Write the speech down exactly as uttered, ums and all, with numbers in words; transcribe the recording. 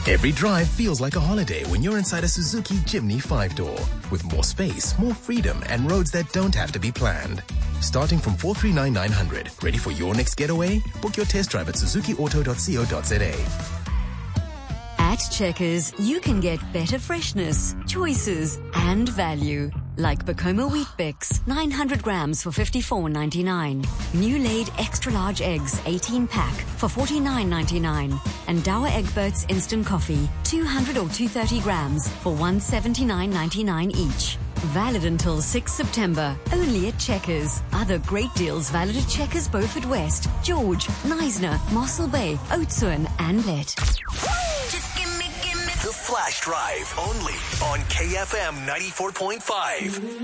Every drive feels like a holiday when you're inside a Suzuki Jimny five-door. With more space, more freedom, and roads that don't have to be planned. Starting from four three nine nine hundred. Ready for your next getaway? Book your test drive at suzuki auto dot co dot za. At Checkers, you can get better freshness, choices, and value. Like Bacoma Wheat Bix, nine hundred grams for fifty-four ninety-nine. New laid extra large eggs, eighteen pack for forty-nine ninety-nine. And Dower Egberts instant coffee, two hundred or two hundred thirty grams for one seventy-nine ninety-nine each. Valid until sixth September, only at Checkers. Other great deals valid at Checkers Beaufort West, George, Neisner, Mossel Bay, Oudtshoorn, and Let. The Flash Drive, only on K F M ninety-four point five.